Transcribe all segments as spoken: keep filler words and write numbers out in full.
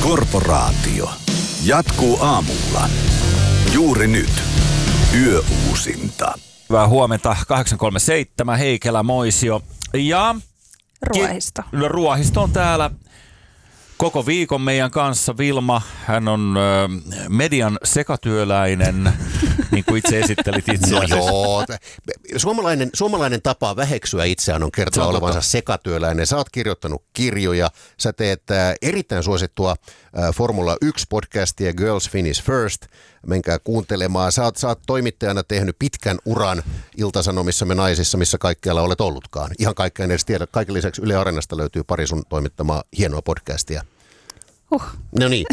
Korporaatio jatkuu aamulla. Juuri nyt. Yöuusinta. Hyvää huomenta. kahdeksan kolme seitsemän Heikelä, Moisio ja... Ruohisto. Ki- Ruohisto on täällä koko viikon meidän kanssa. Vilma, hän on ö, median sekatyöläinen, niin kuin itse esittelit itseäsi. No joo. Suomalainen, suomalainen tapa väheksyä itseään on kertoa on olevansa totta. sekatyöläinen. Sä oot kirjoittanut kirjoja, sä teet äh, erittäin suosittua äh, Formula yksi podcastia Girls Finish First. Menkää kuuntelemaan. Sä oot, sä oot toimittajana tehnyt pitkän uran Ilta-Sanomissa Me naisissa, missä kaikkialla olet ollutkaan. Ihan kaikkea en edes tiedä. Kaiken lisäksi Yle Areenasta löytyy pari sun toimittamaa hienoa podcastia. Huh. No niin.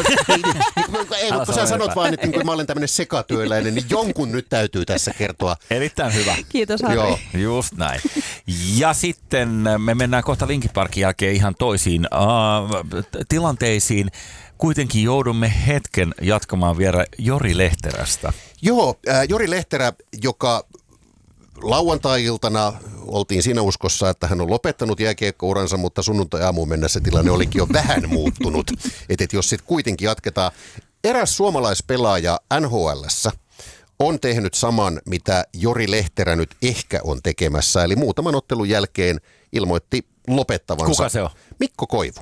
Ei, kun sä sanot vaan, että niin mä olen tämmöinen sekatyöläinen, niin jonkun nyt täytyy tässä kertoa. Erittäin hyvä. Kiitos Harri. Joo. Just näin. Ja sitten me mennään kohta Linkin Parkin jälkeen ihan toisiin uh, tilanteisiin. Kuitenkin joudumme hetken jatkamaan vielä Jori Lehterästä. Joo, äh, Jori Lehterä, joka lauantai-iltana oltiin siinä uskossa, että hän on lopettanut jääkiekkouransa, mutta sunnuntai-aamuun mennessä tilanne olikin jo vähän muuttunut. Että et jos sitten kuitenkin jatketaan. Eräs suomalaispelaaja N H L:ssä on tehnyt saman, mitä Jori Lehterä nyt ehkä on tekemässä. Eli muutaman ottelun jälkeen ilmoitti lopettavansa. Kuka se on? Mikko Koivu.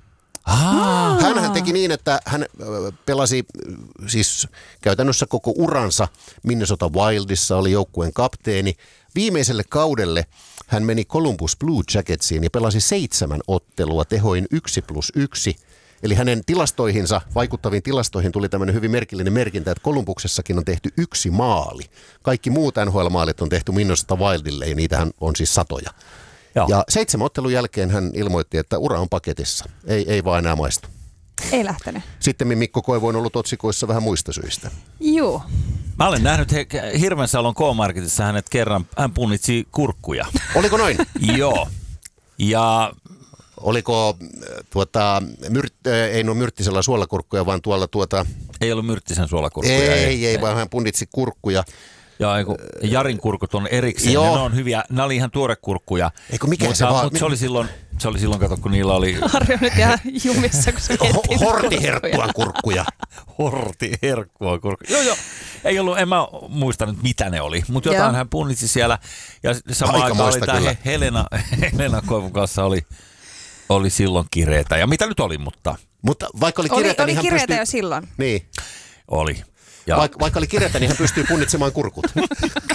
Ah. Hänhän teki niin, että hän pelasi siis käytännössä koko uransa Minnesota Wildissa, oli joukkueen kapteeni. Viimeiselle kaudelle hän meni Columbus Blue Jacketsiin ja pelasi seitsemän ottelua tehoin yksi plus yksi. Eli hänen tilastoihinsa, vaikuttaviin tilastoihin tuli tämmöinen hyvin merkillinen merkintä, että Columbuksessakin on tehty yksi maali. Kaikki muut N H L-maalit on tehty Minnesota Wildille ja niitähän on siis satoja. Joo. Ja seitsemän ottelun jälkeen hän ilmoitti, että ura on paketissa. Ei, ei vaan enää maistu. Ei lähtenyt. Sitten Mikko Koivu on ollut otsikoissa vähän muista syistä. Juu. Mä olen nähnyt he, Hirvensalon K-Marketissa hänet kerran, hän punnitsi kurkkuja. Oliko noin? Joo. Ja Oliko tuota, myrt, ei no myrttisellä suolakurkkuja, vaan tuolla tuota... ei ollut myrttisen suolakurkkuja. Ei, ei, ei, vaan hän punnitsi kurkkuja. Ja eiku, Jarin kurkut on erikseen, Joo. ne on hyviä, ne oli ihan tuorekurkkuja. Eikö mikä mutta, se vaan... mutta se oli silloin, se oli silloin, kato, kun niillä oli... Harri on nyt ihan jumissa, kun se miettii. Hortiherttuan kurkkuja. Hortiherkkua kurkkuja. Joo, joo. Ei ollut, en mä muista nyt mitä ne oli, mutta jotain Joo. hän punnitsi siellä. Ja samaan aikaan oli Aikamoista tämä kyllä. Helena, Helena Koivun kanssa oli, oli silloin kireetä. Ja mitä nyt oli, mutta Mutta vaikka oli Oli, kireetä, oli niin hän kireitä pystyy... jo silloin. Niin. oli. Ja Vaik, vaikka oli kireetä, niin hän pystyy punnitsemaan kurkut.